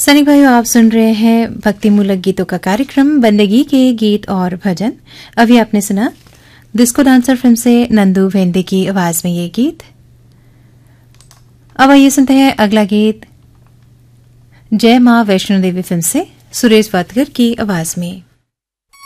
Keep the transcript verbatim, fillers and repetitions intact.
सैनिक भाइयों, आप सुन रहे हैं भक्तिमूलक गीतों का कार्यक्रम बंदगी के गीत और भजन। अभी आपने सुना डिस्को डांसर फिल्म से नंदू भेंदे की आवाज में ये गीत। अब आइए सुनते हैं अगला गीत जय मां वैष्णो देवी फिल्म से सुरेश वाडकर की आवाज में।